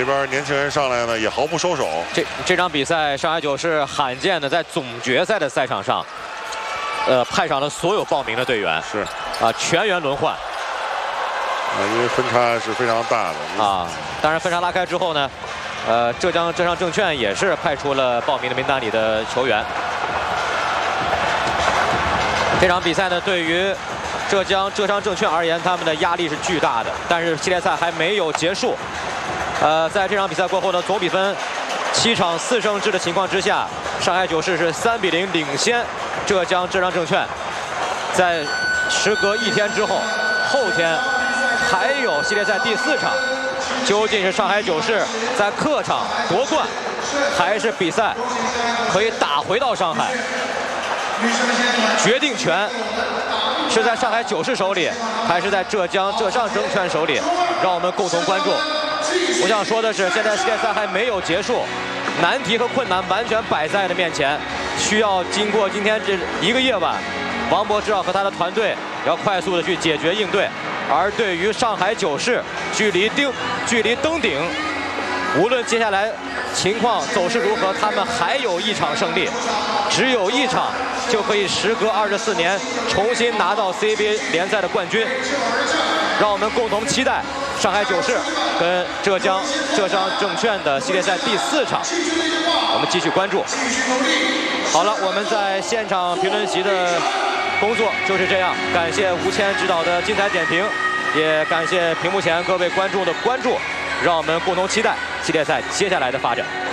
这边年轻人上来呢也毫不收手。 这场比赛，上海九是罕见的在总决赛的赛场上，派上了所有报名的队员， 是全员轮换。 因为分差是非常大的啊。当然分差拉开之后呢，浙江浙商证券也是派出了报名的名单里的球员。这场比赛呢，对于浙江浙商证券而言，他们的压力是巨大的。但是系列赛还没有结束，在这场比赛过后呢，总比分7场4胜制的情况之下，上海九市是3比0领先浙江浙商证券。在时隔1天之后，后天还有系列赛第4场，究竟是上海九市在客场夺冠，还是比赛可以打回到上海？决定权是在上海九市手里，还是在浙江浙商证券手里？让我们共同关注。我想说的是，现在系列赛还没有结束，难题和困难完全摆在了面前，需要经过今天这1个夜晚，王博志和他的团队要快速的去解决应对。而对于上海九市，距离登顶，无论接下来情况走势如何，他们还有1场胜利，只有1场就可以时隔24年重新拿到 CBA 联赛的冠军。让我们共同期待上海九市跟浙江浙商证券的系列赛第4场，我们继续关注。好了，我们在现场评论席的工作就是这样，感谢吴谦指导的精彩点评，也感谢屏幕前各位观众的关注，让我们共同期待系列赛接下来的发展。